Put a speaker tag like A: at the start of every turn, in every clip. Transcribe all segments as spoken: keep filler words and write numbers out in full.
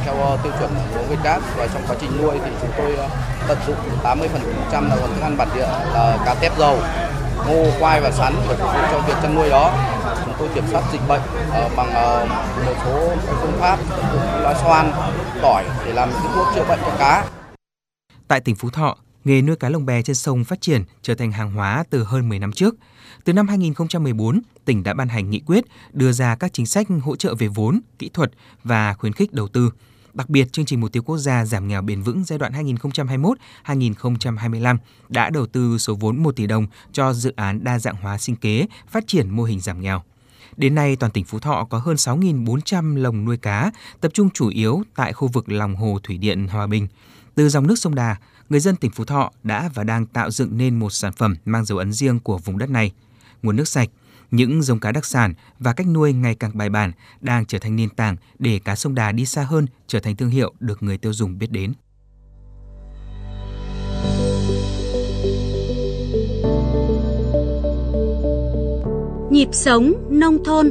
A: theo tiêu chuẩn của Việt Gáp, và trong quá trình nuôi thì chúng tôi tận dụng tám mươi phần trăm là nguồn thức ăn bản địa là cá tép dầu, ngô, khoai và sắn để phục vụ cho việc chăn nuôi đó. Chúng tôi kiểm soát dịch bệnh bằng một số phương pháp tận dụng lá xoan, tỏi để làm cái thuốc chữa bệnh cho cá.
B: Tại tỉnh Phú Thọ, nghề nuôi cá lồng bè trên sông phát triển trở thành hàng hóa từ hơn mười năm trước. Từ năm hai nghìn không trăm mười bốn, tỉnh đã ban hành nghị quyết đưa ra các chính sách hỗ trợ về vốn, kỹ thuật và khuyến khích đầu tư. Đặc biệt, chương trình mục tiêu quốc gia giảm nghèo bền vững giai đoạn hai nghìn không trăm hai mươi mốt đến hai nghìn không trăm hai mươi lăm đã đầu tư số vốn một tỷ đồng cho dự án đa dạng hóa sinh kế, phát triển mô hình giảm nghèo. Đến nay, toàn tỉnh Phú Thọ có hơn sáu nghìn bốn trăm lồng nuôi cá, tập trung chủ yếu tại khu vực lòng hồ thủy điện Hòa Bình. Từ dòng nước sông Đà, người dân tỉnh Phú Thọ đã và đang tạo dựng nên một sản phẩm mang dấu ấn riêng của vùng đất này. Nguồn nước sạch, những giống cá đặc sản và cách nuôi ngày càng bài bản đang trở thành nền tảng để cá sông Đà đi xa hơn, trở thành thương hiệu được người tiêu dùng biết đến.
C: Nhịp sống nông thôn.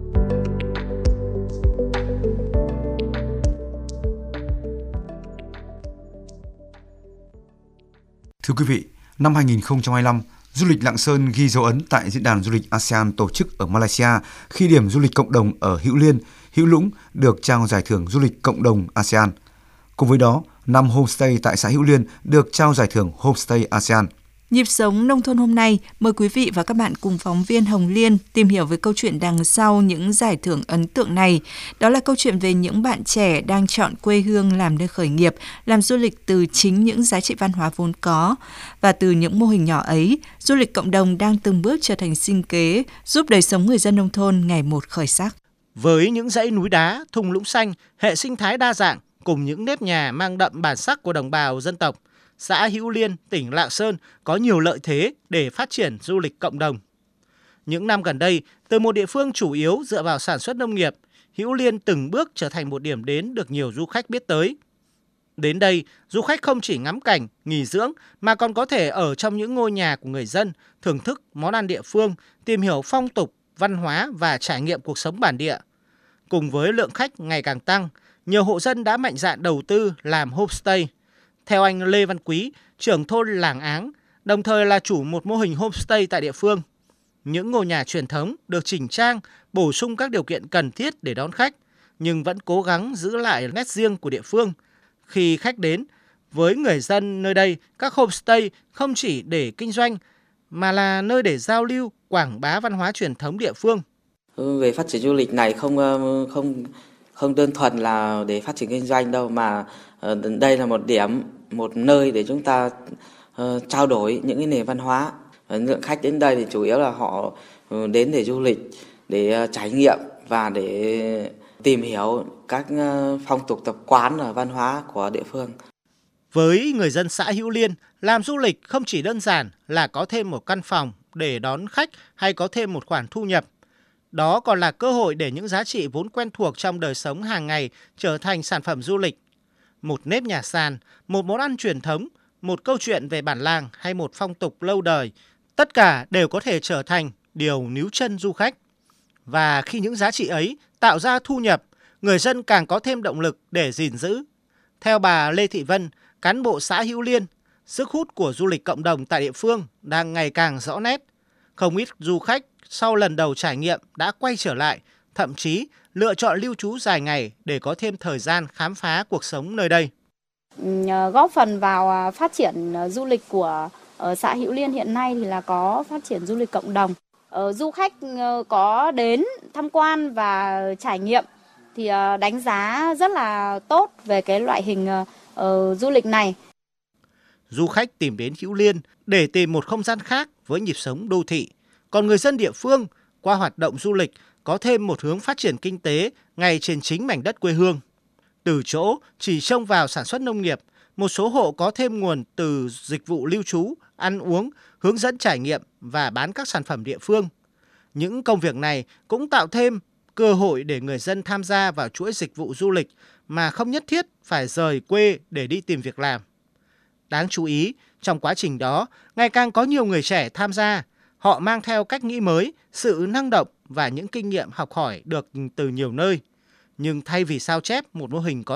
D: Thưa quý vị, năm hai nghìn không trăm hai mươi lăm, du lịch Lạng Sơn ghi dấu ấn tại Diễn đàn Du lịch a sê an tổ chức ở Malaysia khi điểm du lịch cộng đồng ở Hữu Liên, Hữu Lũng được trao giải thưởng du lịch cộng đồng a sê an. Cùng với đó, năm homestay tại xã Hữu Liên được trao giải thưởng Homestay a sê an.
E: Nhịp sống nông thôn hôm nay, mời quý vị và các bạn cùng phóng viên Hồng Liên tìm hiểu về câu chuyện đằng sau những giải thưởng ấn tượng này. Đó là câu chuyện về những bạn trẻ đang chọn quê hương làm nơi khởi nghiệp, làm du lịch từ chính những giá trị văn hóa vốn có. Và từ những mô hình nhỏ ấy, du lịch cộng đồng đang từng bước trở thành sinh kế, giúp đời sống người dân nông thôn ngày một khởi sắc.
F: Với những dãy núi đá, thung lũng xanh, hệ sinh thái đa dạng, cùng những nếp nhà mang đậm bản sắc của đồng bào dân tộc, xã Hữu Liên, tỉnh Lạng Sơn có nhiều lợi thế để phát triển du lịch cộng đồng. Những năm gần đây, từ một địa phương chủ yếu dựa vào sản xuất nông nghiệp, Hữu Liên từng bước trở thành một điểm đến được nhiều du khách biết tới. Đến đây, du khách không chỉ ngắm cảnh, nghỉ dưỡng mà còn có thể ở trong những ngôi nhà của người dân, thưởng thức món ăn địa phương, tìm hiểu phong tục, văn hóa và trải nghiệm cuộc sống bản địa. Cùng với lượng khách ngày càng tăng, nhiều hộ dân đã mạnh dạn đầu tư làm homestay. Theo anh Lê Văn Quý, trưởng thôn Làng Áng, đồng thời là chủ một mô hình homestay tại địa phương, những ngôi nhà truyền thống được chỉnh trang, bổ sung các điều kiện cần thiết để đón khách, nhưng vẫn cố gắng giữ lại nét riêng của địa phương. Khi khách đến, với người dân nơi đây, các homestay không chỉ để kinh doanh, mà là nơi để giao lưu, quảng bá văn hóa truyền thống địa phương.
G: Về phát triển du lịch này không không không đơn thuần là để phát triển kinh doanh đâu, mà đây là một điểm, một nơi để chúng ta uh, trao đổi những cái nền văn hóa. Lượng khách đến đây thì chủ yếu là họ đến để du lịch, để uh, trải nghiệm và để tìm hiểu các uh, phong tục tập quán và văn hóa của địa phương.
F: Với người dân xã Hữu Liên, làm du lịch không chỉ đơn giản là có thêm một căn phòng để đón khách hay có thêm một khoản thu nhập. Đó còn là cơ hội để những giá trị vốn quen thuộc trong đời sống hàng ngày trở thành sản phẩm du lịch. Một nếp nhà sàn, một món ăn truyền thống, một câu chuyện về bản làng hay một phong tục lâu đời, tất cả đều có thể trở thành điều níu chân du khách. Và khi những giá trị ấy tạo ra thu nhập, người dân càng có thêm động lực để gìn giữ. Theo bà Lê Thị Vân, cán bộ xã Hữu Liên, sức hút của du lịch cộng đồng tại địa phương đang ngày càng rõ nét. Không ít du khách sau lần đầu trải nghiệm đã quay trở lại, thậm chí lựa chọn lưu trú dài ngày để có thêm thời gian khám phá cuộc sống nơi đây.
H: Góp phần vào phát triển du lịch của xã Hữu Liên hiện nay thì là có phát triển du lịch cộng đồng. Du khách có đến tham quan và trải nghiệm thì đánh giá rất là tốt về cái loại hình du lịch này.
F: Du khách tìm đến Hữu Liên để tìm một không gian khác với nhịp sống đô thị. Còn người dân địa phương, qua hoạt động du lịch, có thêm một hướng phát triển kinh tế ngay trên chính mảnh đất quê hương. Từ chỗ chỉ trông vào sản xuất nông nghiệp, một số hộ có thêm nguồn từ dịch vụ lưu trú, ăn uống, hướng dẫn trải nghiệm và bán các sản phẩm địa phương. Những công việc này cũng tạo thêm cơ hội để người dân tham gia vào chuỗi dịch vụ du lịch mà không nhất thiết phải rời quê để đi tìm việc làm. Đáng chú ý, trong quá trình đó, ngày càng có nhiều người trẻ tham gia. Họ mang theo cách nghĩ mới, sự năng động và những kinh nghiệm học hỏi được từ nhiều nơi. Nhưng thay vì sao chép một mô hình có